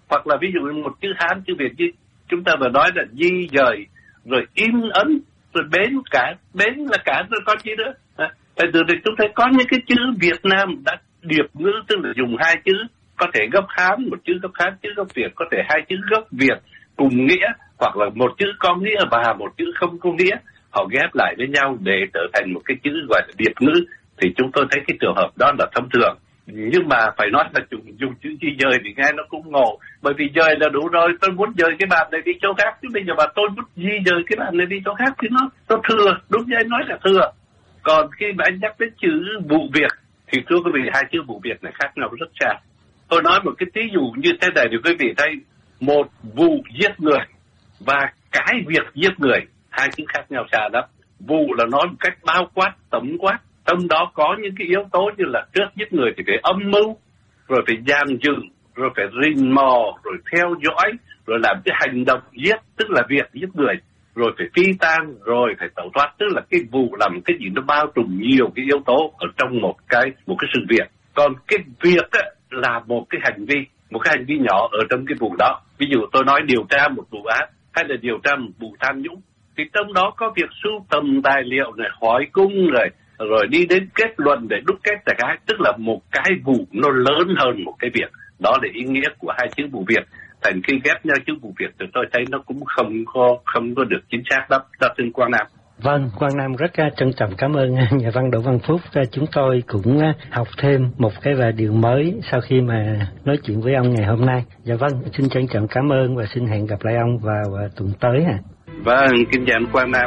Hoặc là ví dụ một chữ Hán, chữ Việt như chúng ta vừa nói là di dời, rồi in ấn, rồi bến là cả, rồi có chi nữa. Tại từ đây chúng thấy có những cái chữ Việt Nam đã điệp ngữ, tức là dùng hai chữ có thể gốc Hán, một chữ gốc Hán, chữ gốc Việt, có thể hai chữ gốc Việt cùng nghĩa, hoặc là một chữ có nghĩa và một chữ không có nghĩa, họ ghép lại với nhau để trở thành một cái chữ gọi là điệp ngữ. Thì chúng tôi thấy cái trường hợp đó là thông thường. Nhưng mà phải nói là dùng chữ di dời thì nghe nó cũng ngộ, bởi vì dời là đủ rồi, tôi muốn dời cái bàn này đi chỗ khác, chứ bây giờ mà tôi muốn di dời cái bàn này đi chỗ khác thì nó thừa, đúng như anh nói là thừa. Còn khi mà anh nhắc đến chữ vụ việc thì thưa quý vị, hai chữ vụ việc này khác nhau rất xa. Tôi nói một cái ví dụ như thế này để quý vị thấy, một vụ giết người và cái việc giết người, hai chữ khác nhau xa lắm. Vụ là nói một cách bao quát, tổng quát, trong đó có những cái yếu tố như là trước giết người thì phải âm mưu, rồi phải gian dựng, rồi phải rình mò, rồi theo dõi, rồi làm cái hành động giết, tức là việc giết người, rồi phải phi tang, rồi phải tẩu thoát, tức là cái vụ làm cái gì nó bao trùm nhiều cái yếu tố ở trong một cái sự việc. Còn cái việc á, là một cái hành vi nhỏ ở trong cái vụ đó. Ví dụ tôi nói điều tra một vụ án hay là điều tra một vụ tham nhũng, thì trong đó có việc sưu tầm tài liệu này, hỏi cung rồi đi đến kết luận để đúc kết tất cả, tức là một cái vụ nó lớn hơn một cái việc. Đó là ý nghĩa của hai chữ vụ việc. Thành khi ghép nhau chữ vụ việc thì tôi thấy nó cũng không có được chính xác lắm. Đó, xin Quang Nam. Vâng, Quang Nam rất trân trọng cảm ơn nhà văn Đỗ Văn Phúc. Chúng tôi cũng học thêm một cái vài điều mới sau khi mà nói chuyện với ông ngày hôm nay. Dạ vâng, xin trân trọng cảm ơn và xin hẹn gặp lại ông vào tuần tới. Vâng, kính chào anh Quang Nam.